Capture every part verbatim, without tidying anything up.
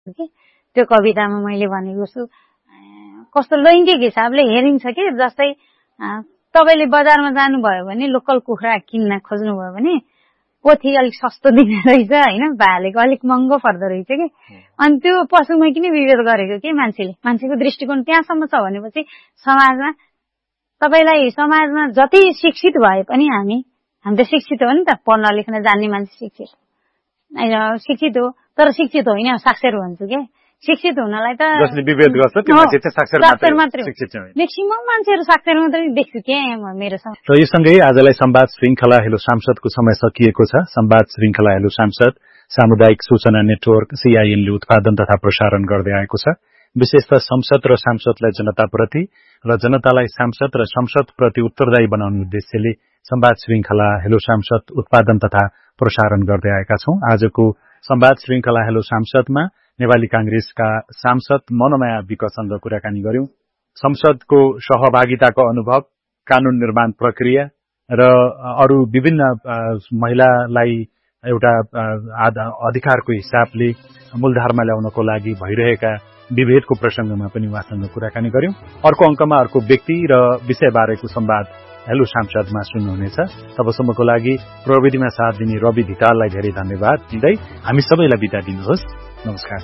कि त्यो कवितामा मैले भनेको छु कस्तो लैङ्गिक हिसाबले हेरिन्छ कि जस्तै तपाईले बजारमा जानुभयो भने लोकल कुखुरा किन्न खोज्नुभयो भने पोथी अलिक सस्तो दिने रहेछ होइन भालेको अलिक महँगो पर्दो रहेछ कि अनि त्यो पशुमा किन विभेद गरेको के मान्छेले मान्छेको दृष्टिकोण त्यहाँसम्म छ भनेपछि समाजमा तपाईलाई समाजमा जति शिक्षित भए पनि हामी हामी त शिक्षित हो नि त पढ्न लेख्न जान्ने मान्छे शिक्षित शिक्षित हो तर शिक्षित होइन साक्षर भन्छु के शिक्षित हुनलाई त जसले विभेद गर्छ त्यो मान्छे चाहिँ साक्षर मात्रै शिक्षित छ म्याक्सिमम मान्छेहरु साक्षर मात्रै देख्छु के मेरो सँग। र यो सँगै आजलाई संवाद श्रृंखला हेलो सांसदको समय सकिएको छ। संवाद श्रृंखला हेलो सांसद सामुदायिक सूचना नेटवर्क सीआईएन ले उत्पादन तथा प्रसारण गर्दै आएको छ। विशेषतः संसद र सांसदलाई जनताप्रति र जनतालाई सांसद र संसदप्रति उत्तरदायी बनाउने उद्देश्यले संवाद श्रृंखला हेलो सांसद उत्पादन तथा प्रसारण गर्दै आएका छौं। आजको संवाद श्रृंखला हेलो सांसदमा नेपाली कांग्रेसका सांसद मनमाया विकसँग कुराकानी गर्यौं। संसदको सहभागिताको अनुभव, कानून निर्माण प्रक्रिया र अरू विभिन्न महिलालाई एउटा अधिकारको हिसाबले मूलधारमा ल्याउनको लागि भइरहेका विभेदको प्रसंगमा पनि उहाँसँग कुराकानी गर्यौं। अर्को अंकमा अर्को व्यक्ति र विषयबारेको संवाद हेलो सांसदमा सुन्नुहुनेछ। तबसम्मको लागि प्रविधिमा साथ दिने रवि धिताललाई धेरै धन्यवाद दिँदै हामी सबैलाई बिदा दिनुहोस्। नमस्कार।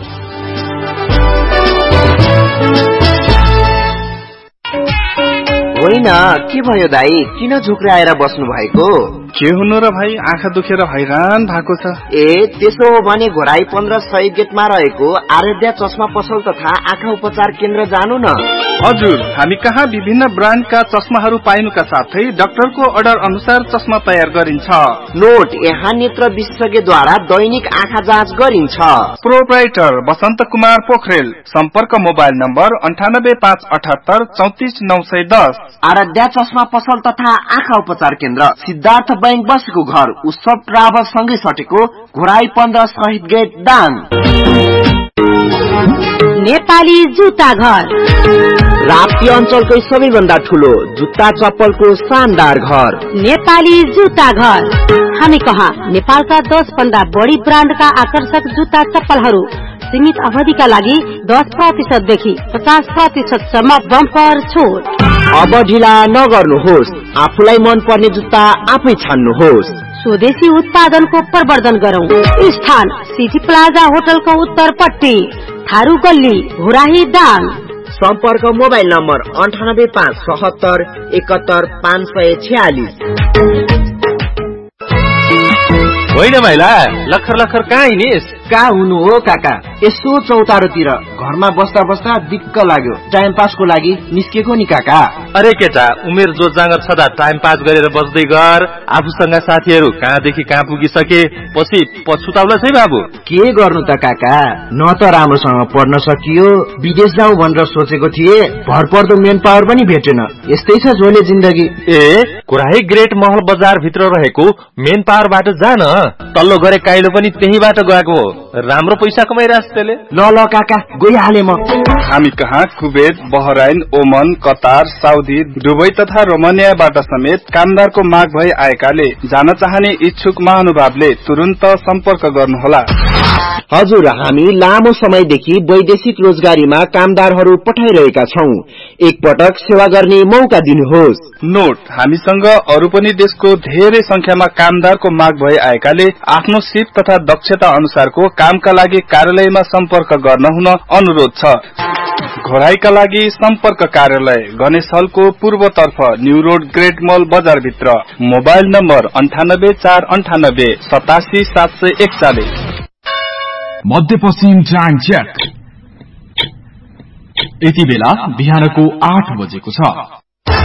होइन के भयो दाई किन झुक्राएर बस्नु भएको? के हुनु र भाइ आँखा दुखेर हैरान भएको छ। ए त्यसो हो भने घोराई पन्ध्र सय गेटमा रहेको आराध्या चस्मा पसल तथा आँखा उपचार केन्द्र जानु न। हजुर हामी कहाँ विभिन्न ब्रान्डका चस्माहरू पाइनुका साथै डाक्टरको अर्डर अनुसार चस्मा तयार गरिन्छ। नोट यहाँ नेत्र विशेषज्ञद्वारा दैनिक आँखा जाँच गरिन्छ। प्रोप्राइटर बसन्त कुमार पोखरेल। सम्पर्क मोबाइल नम्बर अन्ठानब्बे पाँच अठहत्तर चौतिस नौ सय दस। आराध्या चस्मा पसल तथा आँखा उपचार केन्द्र सिद्धार्थ बैंक बसेको घर उत्सव ट्राभल सँगै सटेको घोराई पन्ध्र शहीद गेट दाङ। नेपाली जुत्ता घर राप्ती अञ्चलकै सबैभन्दा ठूलो जुत्ता चप्पलको शानदार घर नेपाली जुत्ता घर। हामी कहाँ नेपालका दस भन्दा बढी ब्रान्डका आकर्षक जुत्ता चप्पलहरू सीमित अवधिका लागि दस प्रतिशत देखि पचास प्रतिशत सम्म बम्पर छुट। अब ढिला नगर्नुहोस्, आफूलाई मन पर्ने जुत्ता आफै छान्नुहोस्। स्वदेशी उत्पादनको प्रवर्धन गरौं। स्थान सिटी प्लाजा होटलको उत्तरपट्टि थारू गल्ली घोराही दाङ। सम्पर्क मोबाइल नम्बर अन्ठानब्बे पाँच सतहत्तर एकहत्तर पाँच सय छयालिस। होइन भाइला लखर लखर कहाँ हिँडिस? कहाँ हुनु हो काका, यसो चौतारोतिर घरमा बस्दा बस्दा दिक्क लाग्यो, टाइम पासको लागि निस्केको नि काका। अरे केटा उमेर जो जाँगर छदा टाइम पास गरेर बस्दै गर। आफूसँग साथीहरू कहाँदेखि कहाँ पुगिसके पछि पछुताउला छै बाबु। के गर्नु त काका, न त राम्रोसँग पढ्न सकियो, विदेश जाउँ भनेर सोचेको थिए, भरपर्दो मेन पावर पनि भेटेन। यस्तै छ झोले जिन्दगी। ए कुराही ग्रेट महल बजार भित्र रहेको मेन पावरबाट जान, तल्लो गरे काइलो पनि त्यहीबाट गएको हो। राम्रो पैसा कमाइरहेछ त्यसले। ल ल काका गइहाले म। हामी कहाँ कुवेत, बहराइन, ओमन, कतार, साउदी, दुबई तथा रोमानियाबाट समेत कामदारको माग भई आएकाले जान चाहने इच्छुक महानुभावले तुरुन्त सम्पर्क गर्नुहोला। हजुर हामी लामो समयदेखि वैदेशिक रोजगारीमा कामदारहरू पठाइरहेका छौं, एकपटक सेवा गर्ने मौका दिनुहोस्। नोट हामीसँग अरू पनि देशको धेरै संख्यामा कामदारको माग भई आएकाले आफ्नो सिप तथा दक्षता अनुसारको कामका लागि कार्यालयमा सम्पर्क गर्न हुन अनुरोध छ। घोराईका लागि सम्पर्क कार्यालय गणेश हलको पूर्वतर्फ न्यू रोड ग्रेट मल बजार भित्र। मोबाइल नम्बर अन्ठानब्बे चार अन्ठानब्बे सतासी सात सय एकचालिस। मध्यपश्चिम टाइम चेक यति बेला बिहानको आठ बजेको छ।